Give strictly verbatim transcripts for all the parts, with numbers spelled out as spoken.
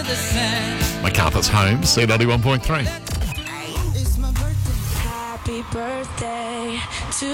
MacArthur's home, C ninety-one point three. Happy birthday to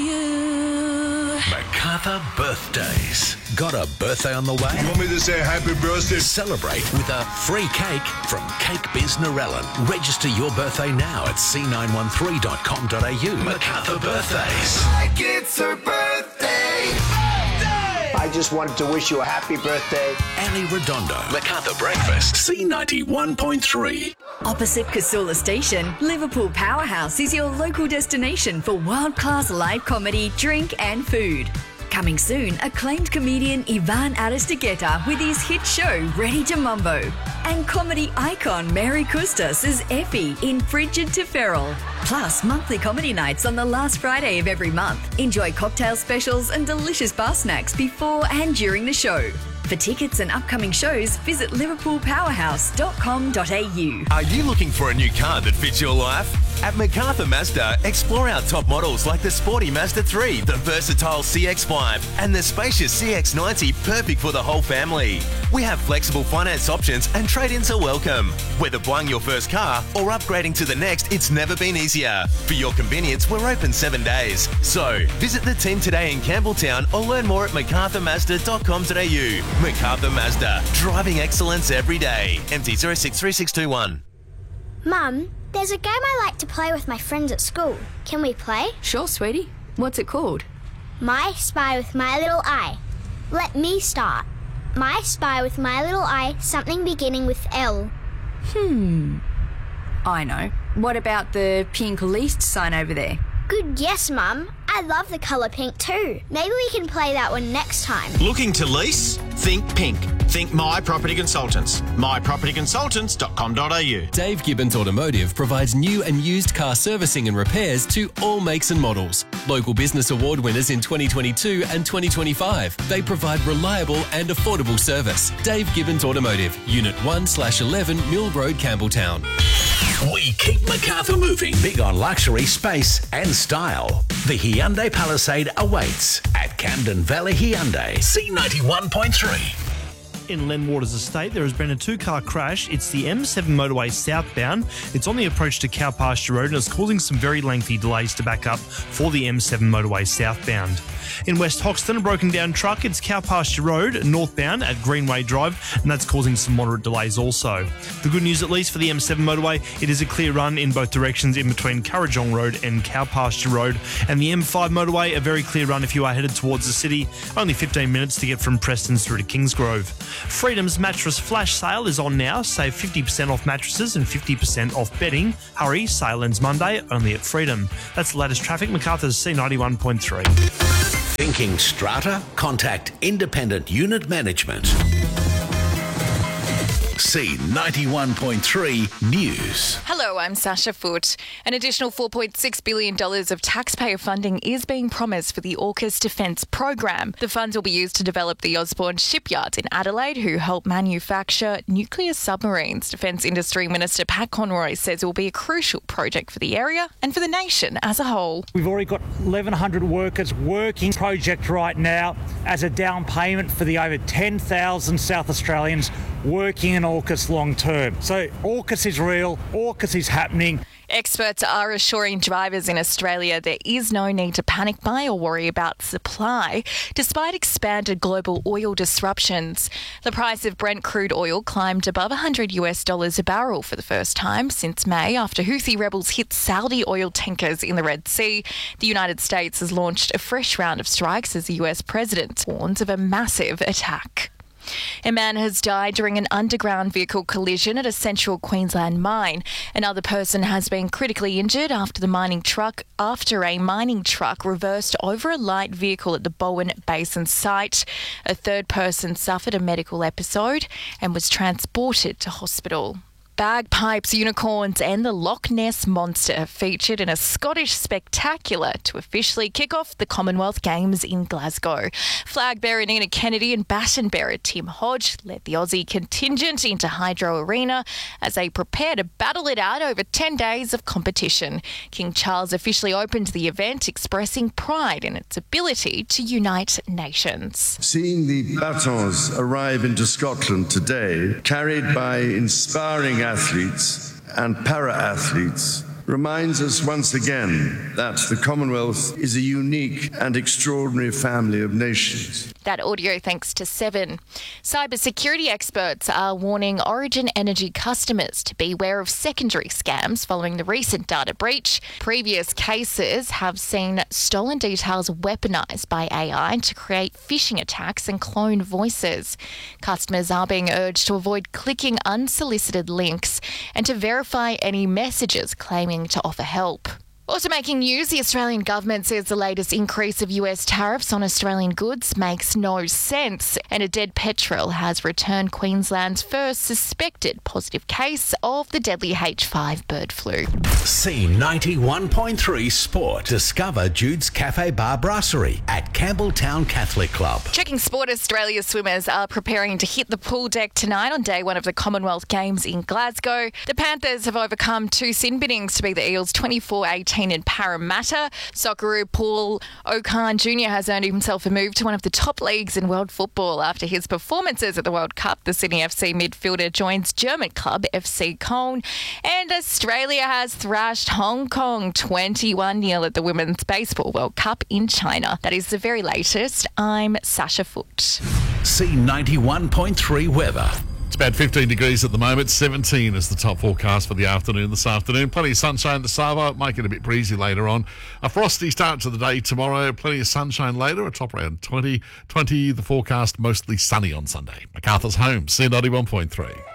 you. MacArthur birthdays. Got a birthday on the way? You want me to say happy birthday? Celebrate with a free cake from Cake Biz Narellan. Register your birthday now at c nine one three dot com dot a u. MacArthur birthdays. Like it's her birthday. Birthday! I just wanted to wish you a happy birthday. Annie Redondo. MacArthur Breakfast. C ninety-one point three. Opposite Casula Station, Liverpool Powerhouse is your local destination for world-class live comedy, drink and food. Coming soon, acclaimed comedian Ivan Aristeguieta with his hit show Ready to Mumbo. And comedy icon Mary Custas as Effie in Frigid to Feral. Plus, monthly comedy nights on the last Friday of every month. Enjoy cocktail specials and delicious bar snacks before and during the show. For tickets and upcoming shows, visit liverpool powerhouse dot com dot a u. Are you looking for a new car that fits your life? At MacArthur Mazda, explore our top models like the sporty Mazda three, the versatile C X five, and the spacious C X ninety, perfect for the whole family. We have flexible finance options and trade-ins are welcome. Whether buying your first car or upgrading to the next, it's never been easier. For your convenience, we're open seven days. So, visit the team today in Campbelltown or learn more at macarthur mazda dot com dot a u. MacArthur Mazda, driving excellence every day. M T zero six three six two one. Mum, there's a game I like to play with my friends at school. Can we play? Sure, sweetie. What's it called? My Spy with My Little Eye. Let me start. My Spy with My Little Eye, something beginning with L. Hmm. I know. What about the pink least sign over there? Good guess, Mum. I love the colour pink too. Maybe we can play that one next time. Looking to lease? Think pink. Think My Property Consultants. my property consultants dot com dot a u. Dave Gibbons Automotive provides new and used car servicing and repairs to all makes and models. Local Business Award winners in twenty twenty-two and twenty twenty-five. They provide reliable and affordable service. Dave Gibbons Automotive, Unit one slash eleven Mill Road, Campbelltown. We keep MacArthur moving. Big on luxury, space and style. The Hyundai Palisade awaits at Camden Valley Hyundai. C ninety-one point three. In Len Waters Estate, there has been a two-car crash. It's the M seven motorway southbound. It's on the approach to Cow Pasture Road and it's causing some very lengthy delays to back up for the M seven motorway southbound. In West Hoxton, a broken down truck. It's Cow Pasture Road northbound at Greenway Drive, and that's causing some moderate delays also. The good news, at least for the M seven motorway, it is a clear run in both directions in between Currajong Road and Cow Pasture Road. And the M five motorway, a very clear run if you are headed towards the city. Only fifteen minutes to get from Prestons through to Kingsgrove. Freedom's mattress flash sale is on now. Save fifty percent off mattresses and fifty percent off bedding. Hurry, sale ends Monday, only at Freedom. That's the latest traffic. MacArthur's C ninety-one point three. Thinking strata? Contact Independent Unit Management. C ninety-one point three News. Hello, I'm Sasha Foote. An additional four point six billion dollars of taxpayer funding is being promised for the AUKUS Defence Program. The funds will be used to develop the Osborne shipyard in Adelaide, who help manufacture nuclear submarines. Defence Industry Minister Pat Conroy says it will be a crucial project for the area and for the nation as a whole. We've already got eleven hundred workers working project right now as a down payment for the over ten thousand South Australians working in AUKUS long term. So AUKUS is real, AUKUS is happening. Experts are assuring drivers in Australia there is no need to panic buy or worry about supply, despite expanded global oil disruptions. The price of Brent crude oil climbed above one hundred US dollars a barrel for the first time since May after Houthi rebels hit Saudi oil tankers in the Red Sea. The United States has launched a fresh round of strikes as the U S president warns of a massive attack. A man has died during an underground vehicle collision at a central Queensland mine. Another person has been critically injured after the mining truck after a mining truck reversed over a light vehicle at the Bowen Basin site. A third person suffered a medical episode and was transported to hospital. Bagpipes, unicorns and the Loch Ness Monster have featured in a Scottish spectacular to officially kick off the Commonwealth Games in Glasgow. Flag bearer Nina Kennedy and baton bearer Tim Hodge led the Aussie contingent into Hydro Arena as they prepare to battle it out over ten days of competition. King Charles officially opened the event, expressing pride in its ability to unite nations. Seeing the batons arrive into Scotland today, carried by inspiring athletes and para-athletes, reminds us once again that the Commonwealth is a unique and extraordinary family of nations. That audio thanks to Seven. Cybersecurity experts are warning Origin Energy customers to beware of secondary scams following the recent data breach. Previous cases have seen stolen details weaponised by A I to create phishing attacks and clone voices. Customers are being urged to avoid clicking unsolicited links and to verify any messages claiming to offer help. Also making news, the Australian government says the latest increase of U S tariffs on Australian goods makes no sense, and a dead petrel has returned Queensland's first suspected positive case of the deadly H five bird flu. C ninety-one point three Sport. Discover Jude's Cafe Bar Brasserie at Campbelltown Catholic Club. Checking sport, Australia swimmers are preparing to hit the pool deck tonight on day one of the Commonwealth Games in Glasgow. The Panthers have overcome two sin biddings to beat the Eels twenty-four eighteen in Parramatta. Socceroo Paul O'Kane Junior has earned himself a move to one of the top leagues in world football after his performances at the World Cup. The Sydney F C midfielder joins German club F C Köln. And Australia has thrashed Hong Kong twenty-one nil at the Women's Baseball World Cup in China. That is the very latest. I'm Sasha Foote. C ninety-one point three weather. It's about fifteen degrees at the moment. seventeen is the top forecast for the afternoon this afternoon. Plenty of sunshine to Savo, make it a bit breezy later on. A frosty start to the day tomorrow. Plenty of sunshine later, a top around twenty. twenty, the forecast mostly sunny on Sunday. MacArthur's home, C ninety-one point three.